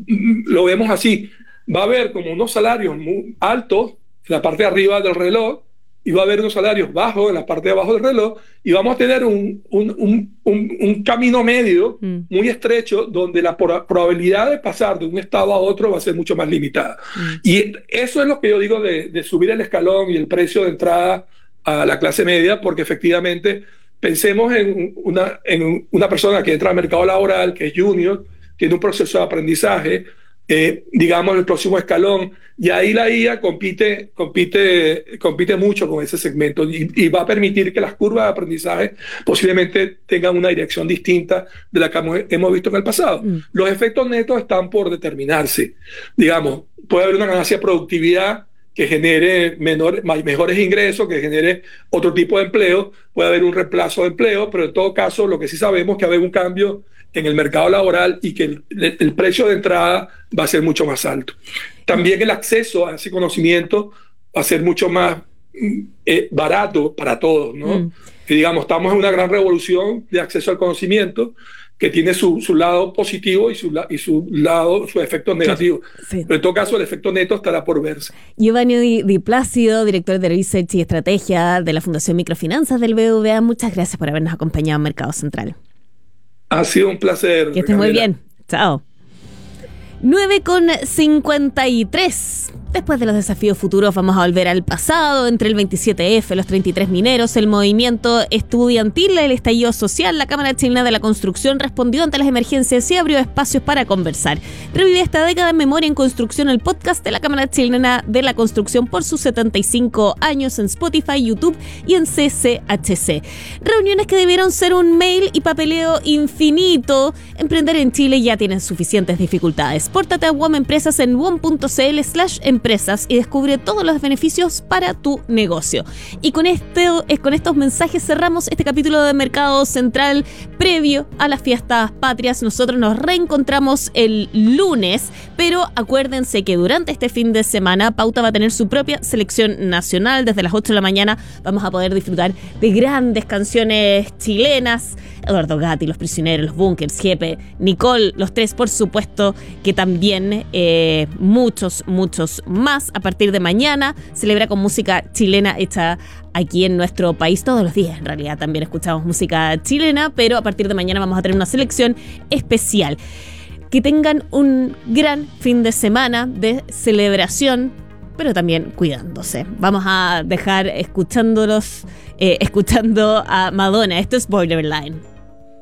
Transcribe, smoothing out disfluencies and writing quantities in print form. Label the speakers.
Speaker 1: lo vemos así. Va a haber como unos salarios muy altos en la parte de arriba del reloj y va a haber unos salarios bajos en la parte de abajo del reloj y vamos a tener un camino medio muy estrecho donde la probabilidad de pasar de un estado a otro va a ser mucho más limitada. Y eso es lo que yo digo de subir el escalón y el precio de entrada a la clase media, porque efectivamente pensemos en una persona que entra al mercado laboral, que es junior, tiene un proceso de aprendizaje, digamos, el próximo escalón, y ahí la IA compite mucho con ese segmento y va a permitir que las curvas de aprendizaje posiblemente tengan una dirección distinta de la que hemos visto en el pasado. Los efectos netos están por determinarse. Digamos, puede haber una ganancia de productividad que genere mejores ingresos, que genere otro tipo de empleo, puede haber un reemplazo de empleo, pero en todo caso lo que sí sabemos es que va a haber un cambio en el mercado laboral y que el precio de entrada va a ser mucho más alto. También el acceso a ese conocimiento va a ser mucho más barato para todos, ¿no? Y digamos, estamos en una gran revolución de acceso al conocimiento que tiene su lado positivo y su efecto negativo. Sí. Pero en todo caso, el efecto neto estará por verse.
Speaker 2: Giovanni Di Plácido, director de Research y Estrategia de la Fundación Microfinanzas del BBVA, muchas gracias por habernos acompañado en Mercado Central.
Speaker 1: Ha sido un placer.
Speaker 2: Que estés muy bien. Chao. 9:53. Después de los desafíos futuros vamos a volver al pasado, entre el 27F, los 33 mineros, el movimiento estudiantil, el estallido social. La Cámara Chilena de la Construcción respondió ante las emergencias y abrió espacios para conversar. Revive esta década en memoria en construcción, el podcast de la Cámara Chilena de la Construcción por sus 75 años en Spotify, YouTube y en CCHC. Reuniones que debieron ser un mail y papeleo infinito. Emprender en Chile ya tiene suficientes dificultades. Pórtate a WOM Empresas en wom.cl/empresas y descubre todos los beneficios para tu negocio. Y con estos mensajes cerramos este capítulo de Mercado Central previo a las fiestas patrias. Nosotros nos reencontramos el lunes, pero acuérdense que durante este fin de semana Pauta va a tener su propia selección nacional. Desde las 8 de la mañana vamos a poder disfrutar de grandes canciones chilenas. Eduardo Gatti, Los Prisioneros, Los Bunkers, Jepe, Nicole, Los Tres, por supuesto, que también muchos más. A partir de mañana celebra con música chilena hecha aquí en nuestro país. Todos los días en realidad también escuchamos música chilena, pero a partir de mañana vamos a tener una selección especial. Que tengan un gran fin de semana de celebración, pero también cuidándose. Vamos a dejar escuchando a Madonna. Esto es Borderline.